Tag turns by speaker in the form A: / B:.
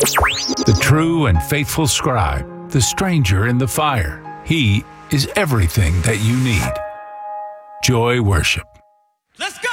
A: The true and faithful scribe, the stranger in the fire. He is everything that you need. Joy Worship.
B: Let's go!